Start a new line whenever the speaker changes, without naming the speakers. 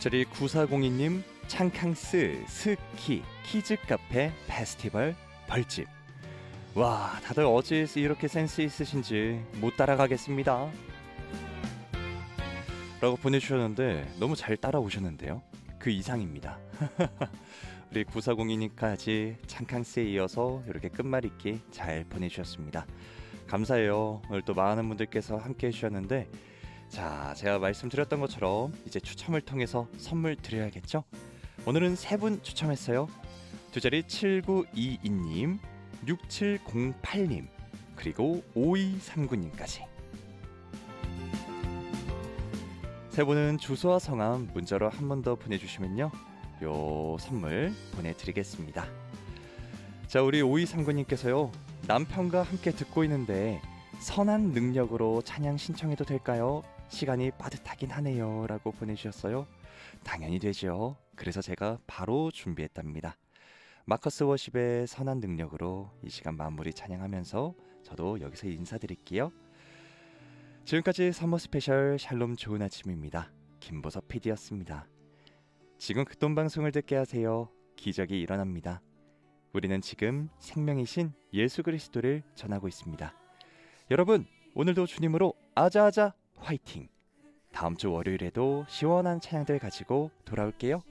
주철이 9402님 창캉스 스키 키즈 카페 페스티벌 벌집. 와, 다들 어찌 이렇게 센스 있으신지 못 따라가겠습니다 라고 보내주셨는데 너무 잘 따라오셨는데요. 그 이상입니다. 우리 9402님까지 창캉스에 이어서 이렇게 끝말잇기 잘 보내주셨습니다. 감사해요. 오늘 또 많은 분들께서 함께 해주셨는데, 자, 제가 말씀드렸던 것처럼 이제 추첨을 통해서 선물 드려야겠죠? 오늘은 3분 추첨했어요. 두 자리 7922님, 6708님, 그리고 5239님까지. 세 분은 주소와 성함 문자로 한 번 더 보내주시면요, 요 선물 보내드리겠습니다. 자, 우리 5239님께서요, 남편과 함께 듣고 있는데 선한 능력으로 찬양 신청해도 될까요? 시간이 빠듯하긴 하네요 라고 보내주셨어요. 당연히 되죠. 그래서 제가 바로 준비했답니다. 마커스 워십의 선한 능력으로 이 시간 마무리 찬양하면서 저도 여기서 인사드릴게요. 지금까지 서머 스페셜 샬롬 좋은 아침입니다. 김보섭 PD였습니다. 지금 극동방송을 듣게 하세요. 기적이 일어납니다. 우리는 지금 생명이신 예수 그리스도를 전하고 있습니다. 여러분, 오늘도 주님으로 아자아자 화이팅! 다음 주 월요일에도 시원한 찬양들 가지고 돌아올게요.